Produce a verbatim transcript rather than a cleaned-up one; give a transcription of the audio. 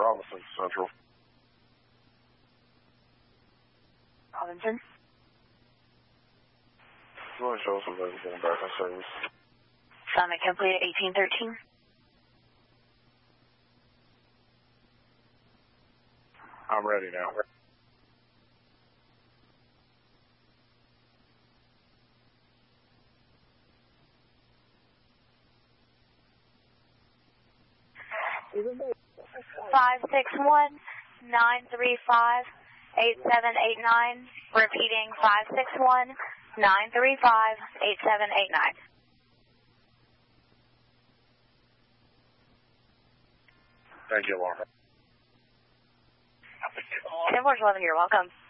Robinson Central. Robinson? Going to show some business going back in service. Summit complete at eighteen thirteen. I'm ready now. Five six one nine three five eight seven eight nine. Repeating five six one nine three five eight seven eight nine. Thank you, Laura. ten four eleven, you're welcome.